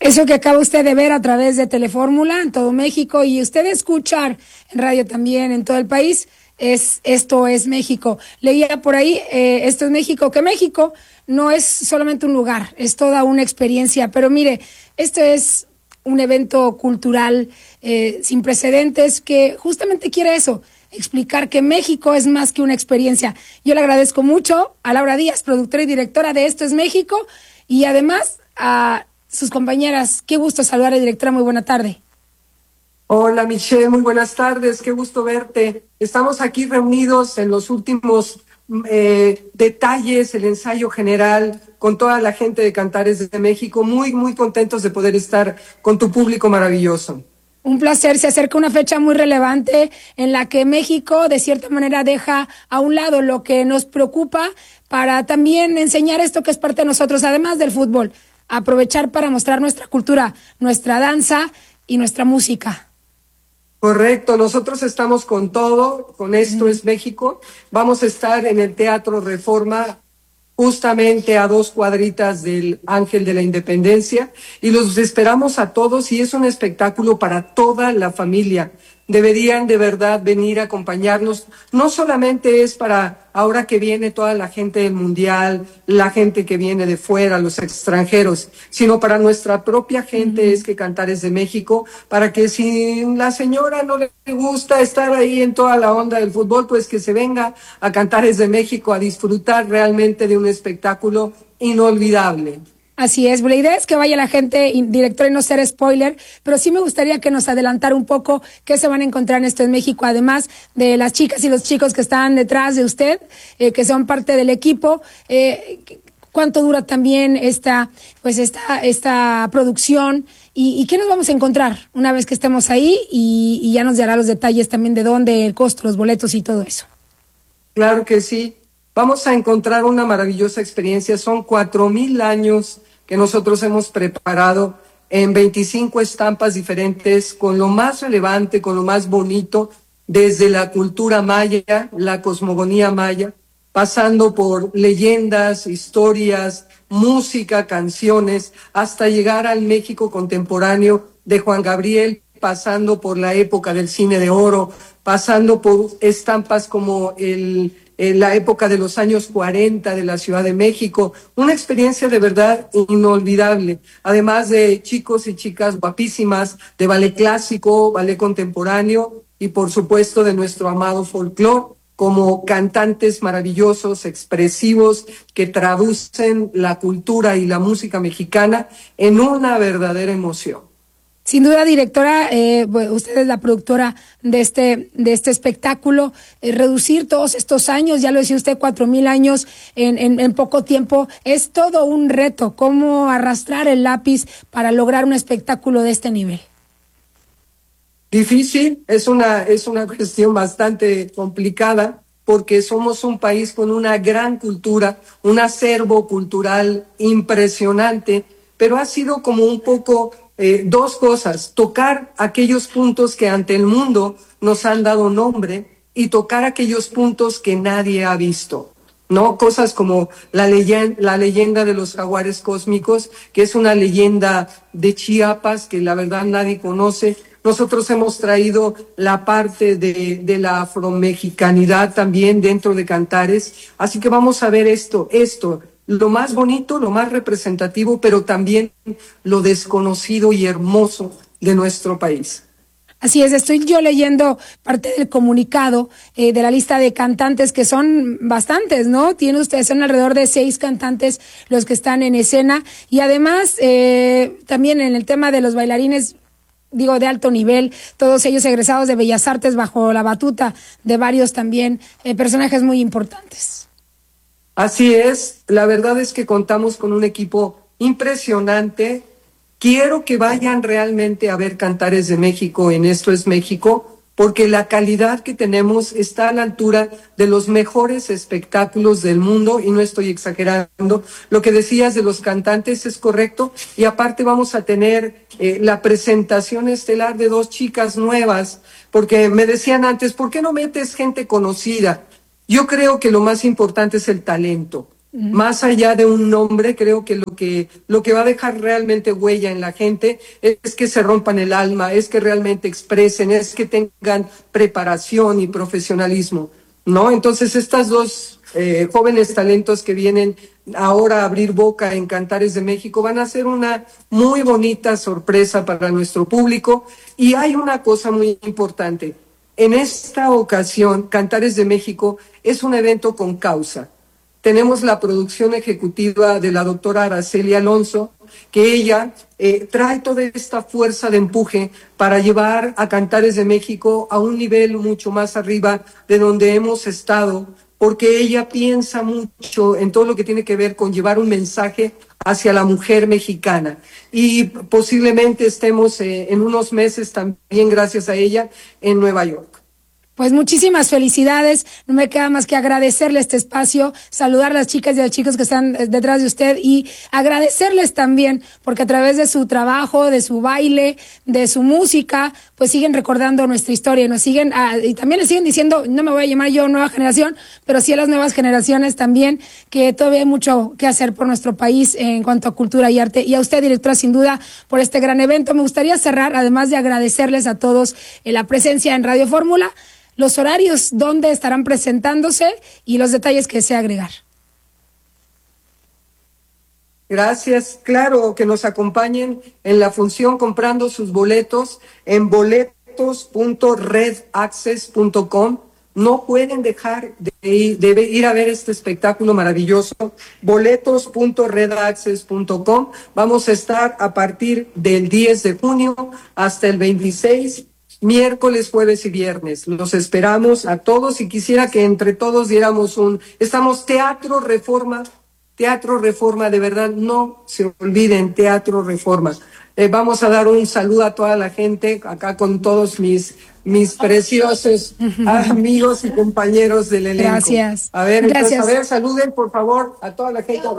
Eso que acaba usted de ver a través de Telefórmula en todo México y usted escuchar en radio también en todo el país, Esto es México. Leía por ahí, Esto es México, que México no es solamente un lugar, es toda una experiencia. Pero mire, esto es un evento cultural sin precedentes que justamente quiere eso, explicar que México es más que una experiencia. Yo le agradezco mucho a Laura Díaz, productora y directora de Esto es México, y además a sus compañeras. Qué gusto saludar a la directora, muy buena tarde. Hola Michelle, muy buenas tardes, qué gusto verte. Estamos aquí reunidos en los últimos detalles, el ensayo general con toda la gente de Cantares de México, muy contentos de poder estar con tu público maravilloso. Un placer, se acerca una fecha muy relevante en la que México de cierta manera deja a un lado lo que nos preocupa para también enseñar esto que es parte de nosotros, además del fútbol, aprovechar para mostrar nuestra cultura, nuestra danza y nuestra música. Correcto, nosotros estamos con todo, con Esto es México. Vamos a estar en el Teatro Reforma, justamente a 2 cuadritas del Ángel de la Independencia, y los esperamos a todos, y es un espectáculo para toda la familia. Deberían de verdad venir a acompañarnos. No solamente es para ahora que viene toda la gente del Mundial, la gente que viene de fuera, los extranjeros, sino para nuestra propia gente. Es que Cantares de México, para que si la señora no le gusta estar ahí en toda la onda del fútbol, pues que se venga a Cantares de México a disfrutar realmente de un espectáculo inolvidable. Así es, la idea es que vaya la gente, director, y no ser spoiler, pero sí me gustaría que nos adelantara un poco qué se van a encontrar en Esto en México, además de las chicas y los chicos que están detrás de usted, que son parte del equipo. ¿Cuánto dura también esta producción? ¿Y qué nos vamos a encontrar una vez que estemos ahí? Y ya nos dará los detalles también de dónde, el costo, los boletos y todo eso. Claro que sí. Vamos a encontrar una maravillosa experiencia. Son 4,000 años que nosotros hemos preparado en 25 estampas diferentes, con lo más relevante, con lo más bonito, desde la cultura maya, la cosmogonía maya, pasando por leyendas, historias, música, canciones, hasta llegar al México contemporáneo de Juan Gabriel, pasando por la época del cine de oro, pasando por estampas como la época de los años 40 de la Ciudad de México. Una experiencia de verdad inolvidable, además de chicos y chicas guapísimas, de ballet clásico, ballet contemporáneo y por supuesto de nuestro amado folclore, como cantantes maravillosos, expresivos, que traducen la cultura y la música mexicana en una verdadera emoción. Sin duda, directora, usted es la productora de este espectáculo. Reducir todos estos años, ya lo decía usted, 4,000 años en poco tiempo, es todo un reto. ¿Cómo arrastrar el lápiz para lograr un espectáculo de este nivel? Difícil, es una cuestión bastante complicada, porque somos un país con una gran cultura, un acervo cultural impresionante, pero ha sido como un poco dos cosas: tocar aquellos puntos que ante el mundo nos han dado nombre y tocar aquellos puntos que nadie ha visto, ¿no? Cosas como la leyenda de los jaguares cósmicos, que es una leyenda de Chiapas que la verdad nadie conoce. Nosotros hemos traído la parte de la afromexicanidad también dentro de Cantares, así que vamos a ver esto, lo más bonito, lo más representativo, pero también lo desconocido y hermoso de nuestro país. Así es, estoy yo leyendo parte del comunicado de la lista de cantantes, que son bastantes, ¿no? Son alrededor de 6 cantantes los que están en escena, y además también en el tema de los bailarines, digo, de alto nivel, todos ellos egresados de Bellas Artes bajo la batuta de varios también personajes muy importantes. Así es, la verdad es que contamos con un equipo impresionante. Quiero que vayan realmente a ver Cantares de México en Esto es México, porque la calidad que tenemos está a la altura de los mejores espectáculos del mundo, y no estoy exagerando. Lo que decías de los cantantes es correcto, y aparte vamos a tener la presentación estelar de 2 chicas nuevas, porque me decían antes, ¿por qué no metes gente conocida? Yo creo que lo más importante es el talento. Más allá de un nombre, creo que lo que va a dejar realmente huella en la gente es que se rompan el alma, es que realmente expresen, es que tengan preparación y profesionalismo, ¿no? Entonces, estas dos jóvenes talentos que vienen ahora a abrir boca en Cantares de México van a ser una muy bonita sorpresa para nuestro público. Y hay una cosa muy importante. En esta ocasión, Cantares de México es un evento con causa. Tenemos la producción ejecutiva de la doctora Araceli Alonso, que ella trae toda esta fuerza de empuje para llevar a Cantares de México a un nivel mucho más arriba de donde hemos estado, porque ella piensa mucho en todo lo que tiene que ver con llevar un mensaje hacia la mujer mexicana. Y posiblemente estemos en unos meses también, gracias a ella, en Nueva York. Pues muchísimas felicidades, no me queda más que agradecerle este espacio, saludar a las chicas y a los chicos que están detrás de usted y agradecerles también porque a través de su trabajo, de su baile, de su música, pues siguen recordando nuestra historia y nos siguen, y también le siguen diciendo, no me voy a llamar yo nueva generación, pero sí a las nuevas generaciones también, que todavía hay mucho que hacer por nuestro país en cuanto a cultura y arte. Y a usted, directora, sin duda, por este gran evento. Me gustaría cerrar, además de agradecerles a todos la presencia en Radio Fórmula, los horarios donde estarán presentándose y los detalles que desea agregar. Gracias. Claro, que nos acompañen en la función comprando sus boletos en boletos.redaccess.com. No pueden dejar de ir a ver este espectáculo maravilloso. Boletos.redaccess.com. Vamos a estar a partir del 10 de junio hasta el 26, miércoles, jueves y viernes. Los esperamos a todos y quisiera que entre todos diéramos estamos Teatro Reforma, de verdad, no se olviden, Teatro Reforma. Vamos a dar un saludo a toda la gente, acá con todos mis preciosos amigos y compañeros del elenco. Gracias. A ver, gracias. Entonces, a ver, saluden por favor a toda la gente.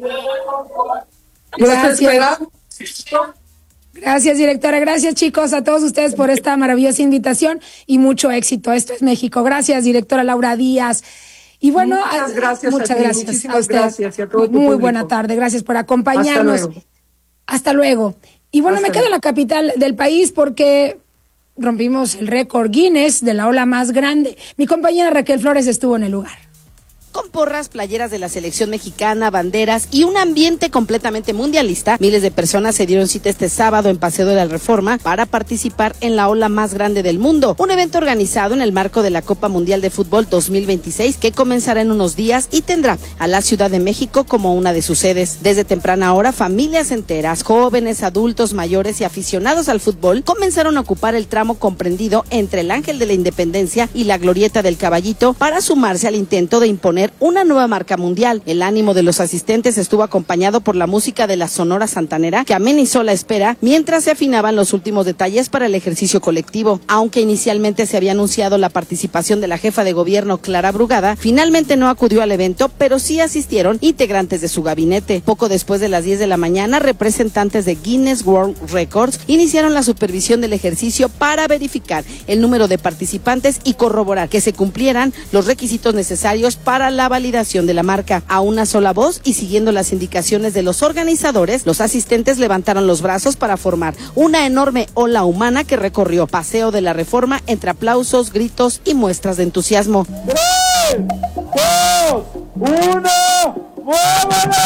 Gracias. Gracias, directora. Gracias, chicos, a todos ustedes por esta maravillosa invitación y mucho éxito. Esto es México. Gracias, directora Laura Díaz. Y bueno, muchas gracias. Muchísimas gracias y a todo tu Muy público. Buena tarde. Gracias por acompañarnos. Hasta luego. Y bueno, me quedo en la capital del país porque rompimos el récord Guinness de la ola más grande. Mi compañera Raquel Flores estuvo en el lugar. Con porras, playeras de la selección mexicana, banderas y un ambiente completamente mundialista, miles de personas se dieron cita este sábado en Paseo de la Reforma para participar en la ola más grande del mundo, un evento organizado en el marco de la Copa Mundial de Fútbol 2026 que comenzará en unos días y tendrá a la Ciudad de México como una de sus sedes. Desde temprana hora, familias enteras, jóvenes, adultos, mayores y aficionados al fútbol comenzaron a ocupar el tramo comprendido entre el Ángel de la Independencia y la Glorieta del Caballito para sumarse al intento de imponer una nueva marca mundial. El ánimo de los asistentes estuvo acompañado por la música de la Sonora Santanera, que amenizó la espera mientras se afinaban los últimos detalles para el ejercicio colectivo. Aunque inicialmente se había anunciado la participación de la jefa de gobierno Clara Brugada, finalmente no acudió al evento, pero sí asistieron integrantes de su gabinete. Poco después de las 10 de la mañana, representantes de Guinness World Records iniciaron la supervisión del ejercicio para verificar el número de participantes y corroborar que se cumplieran los requisitos necesarios para la validación de la marca. A una sola voz y siguiendo las indicaciones de los organizadores, los asistentes levantaron los brazos para formar una enorme ola humana que recorrió Paseo de la Reforma entre aplausos, gritos y muestras de entusiasmo. 3, 2, 1, ¡vámonos!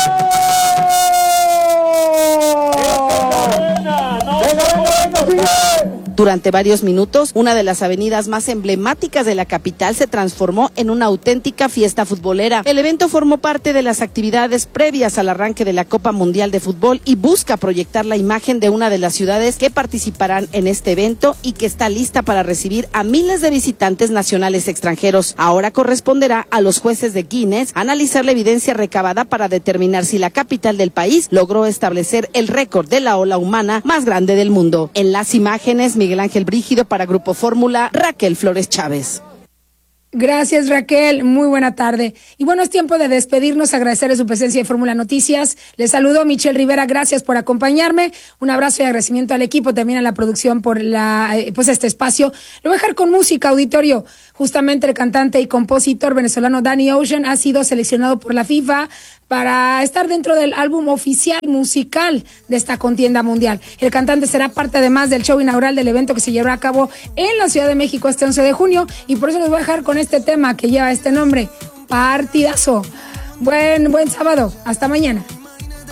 Durante varios minutos, una de las avenidas más emblemáticas de la capital se transformó en una auténtica fiesta futbolera. El evento formó parte de las actividades previas al arranque de la Copa Mundial de Fútbol y busca proyectar la imagen de una de las ciudades que participarán en este evento y que está lista para recibir a miles de visitantes nacionales y extranjeros. Ahora corresponderá a los jueces de Guinness analizar la evidencia recabada para determinar si la capital del país logró establecer el récord de la ola humana más grande del mundo. En las imágenes, Miguel Ángel Brígido para Grupo Fórmula, Raquel Flores Chávez. Gracias, Raquel. Muy buena tarde. Y bueno, es tiempo de despedirnos, agradecerle su presencia en Fórmula Noticias. Les saludo Michelle Rivera, gracias por acompañarme. Un abrazo y agradecimiento al equipo, también a la producción por este espacio. Lo voy a dejar con música, auditorio. Justamente el cantante y compositor venezolano Danny Ocean ha sido seleccionado por la FIFA para estar dentro del álbum oficial musical de esta contienda mundial. El cantante será parte además del show inaugural del evento que se llevará a cabo en la Ciudad de México este 11 de junio y por eso les voy a dejar con este tema que lleva este nombre, Partidazo. Buen sábado, hasta mañana.